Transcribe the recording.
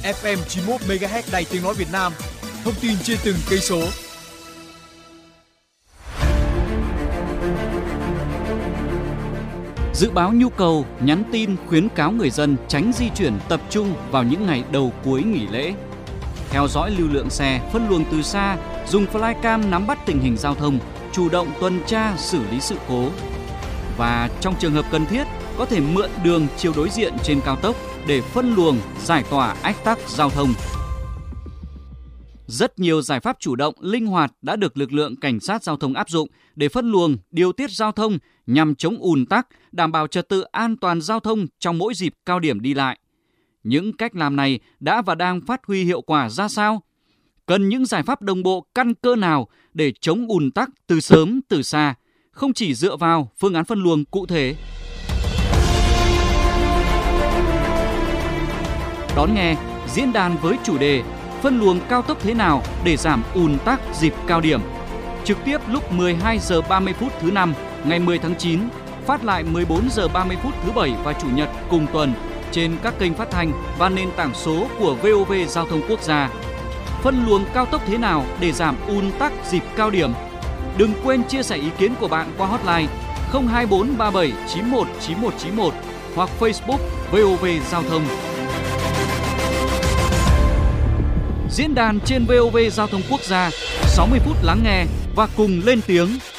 FM 91 MHz Đài Tiếng nói Việt Nam. Thông tin trên từng cây số. Dự báo nhu cầu, nhắn tin khuyến cáo người dân tránh di chuyển tập trung vào những ngày đầu cuối nghỉ lễ. Theo dõi lưu lượng xe, phân luồng từ xa, dùng flycam nắm bắt tình hình giao thông, chủ động tuần tra xử lý sự cố. Và trong trường hợp cần thiết, có thể mượn đường chiều đối diện trên cao tốc để phân luồng, giải tỏa ách tắc giao thông. Rất nhiều giải pháp chủ động, linh hoạt đã được lực lượng cảnh sát giao thông áp dụng để phân luồng, điều tiết giao thông nhằm chống ùn tắc, đảm bảo trật tự an toàn giao thông trong mỗi dịp cao điểm đi lại. Những cách làm này đã và đang phát huy hiệu quả ra sao? Cần những giải pháp đồng bộ căn cơ nào để chống ùn tắc từ sớm từ xa, không chỉ dựa vào phương án phân luồng cụ thể? Đón nghe diễn đàn với chủ đề phân luồng cao tốc thế nào để giảm ùn tắc dịp cao điểm. Trực tiếp lúc 12 giờ 30 phút thứ Năm ngày 10 tháng 9, phát lại 14 giờ 30 phút thứ Bảy và Chủ nhật cùng tuần trên các kênh phát thanh và nền tảng số của VOV Giao thông Quốc gia. Phân luồng cao tốc thế nào để giảm ùn tắc dịp cao điểm? Đừng quên chia sẻ ý kiến của bạn qua hotline 02437 91 9191 hoặc Facebook VOV Giao thông. Diễn đàn trên VOV Giao thông Quốc gia, 60 phút lắng nghe và cùng lên tiếng